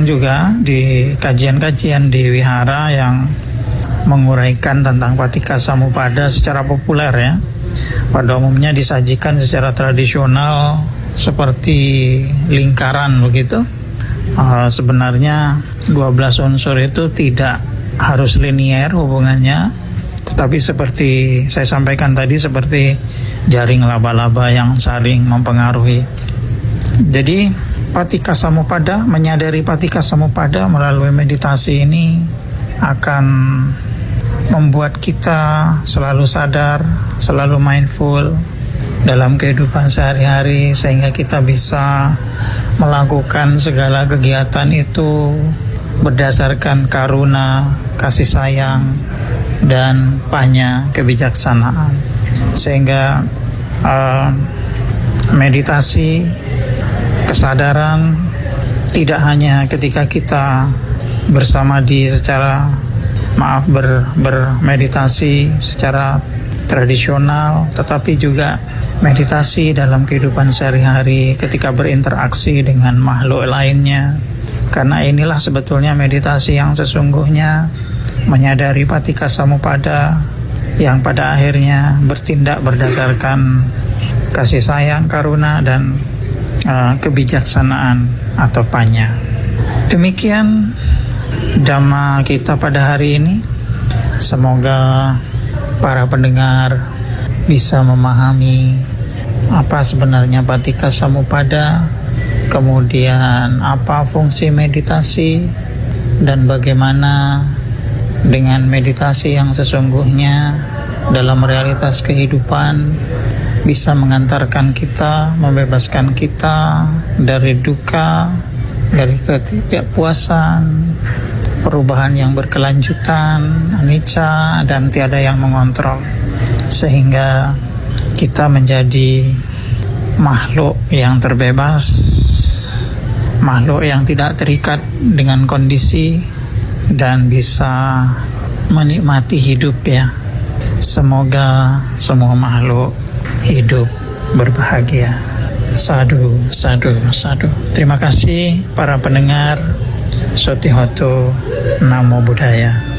sering juga di kajian-kajian di wihara yang menguraikan tentang Paticca Samuppada secara populer ya. Pada umumnya disajikan secara tradisional seperti lingkaran begitu. Sebenarnya 12 unsur itu tidak harus linier hubungannya, tetapi seperti saya sampaikan tadi, seperti jaring laba-laba yang saling mempengaruhi. Jadi Paticca Samuppada, menyadari Paticca Samuppada melalui meditasi ini akan membuat kita selalu sadar, selalu mindful dalam kehidupan sehari-hari, sehingga kita bisa melakukan segala kegiatan itu berdasarkan karuna, kasih sayang, dan panya, kebijaksanaan. Sehingga meditasi, kesadaran tidak hanya ketika kita bersama di secara bermeditasi secara tradisional, tetapi juga meditasi dalam kehidupan sehari-hari ketika berinteraksi dengan makhluk lainnya. Karena inilah sebetulnya meditasi yang sesungguhnya, menyadari Paticca Samuppada yang pada akhirnya bertindak berdasarkan kasih sayang, karuna, dan kebijaksanaan atau panya. Demikian Dhamma kita pada hari ini. Semoga para pendengar bisa memahami apa sebenarnya Paticca Samuppada, kemudian apa fungsi meditasi, dan bagaimana dengan meditasi yang sesungguhnya dalam realitas kehidupan bisa mengantarkan kita, membebaskan kita dari duka, dari ketidakpuasan, perubahan yang berkelanjutan, anicca, dan tiada yang mengontrol, sehingga kita menjadi makhluk yang terbebas, makhluk yang tidak terikat dengan kondisi, dan bisa menikmati hidup ya. Semoga semua makhluk hidup berbahagia. Sadhu, sadhu, sadhu. Terima kasih para pendengar. Sotihoto, Namo Buddhaya.